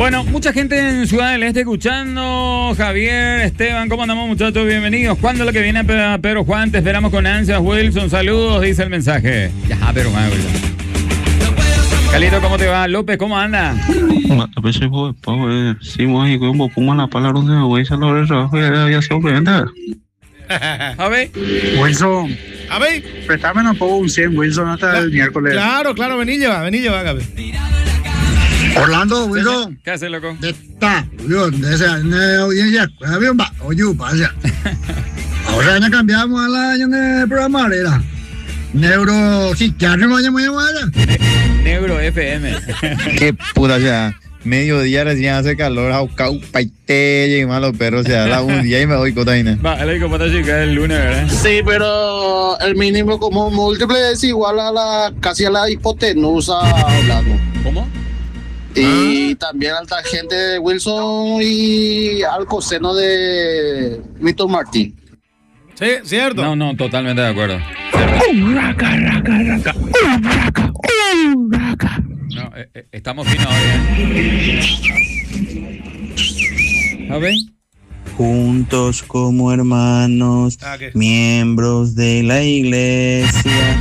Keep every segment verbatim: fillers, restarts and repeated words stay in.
Bueno, mucha gente en Ciudad del Este escuchando. Javier, Esteban, ¿cómo andamos, muchachos? Bienvenidos. ¿Cuándo es lo que viene a Pedro Juan? Te esperamos con ansias, Wilson. Saludos, dice el mensaje. Ya, Pedro Juan, Wilson. Calito, ¿cómo te va? López, ¿cómo anda? A veces voy, pues, si voy y como pongo la palabra donde voy a hacer lo de trabajo, ya se ofrenda. A ver. Wilson. A ver. Préstame un poco un cien, Wilson, hasta el miércoles. Claro, claro, vení lleva, vení lleva, Gaby. Orlando, Wilson. ¿Qué haces, loco? Está, Wilson, de esa audiencia, bien va, oye, pasa. Ahora ya cambiamos al año de programar, era. Neuro, sí, ya no me llamo ahora. Neuro F M. Qué puta, o sea, mediodía recién hace calor, jaucau, paite, y malos perros, o sea, la un día y me voy cotaina. Va, el hijo pata chica el lunes, ¿verdad? Sí, pero el mínimo como múltiple es igual a la, casi a la hipotenusa hablando. ¿Cómo? Y ah. también al tangente de Wilson y al coseno de Víctor Martín. Sí, cierto. No, no, totalmente de acuerdo. Raca, raca, raca, raca, raca. No, eh, eh, estamos finos hoy, ¿eh? A ver. Juntos como hermanos, Ah, ¿qué? miembros de la iglesia,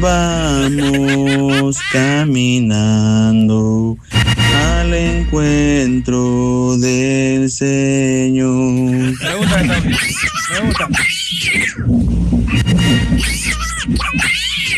vamos caminando al encuentro del Señor. Me gusta esta. Me gusta.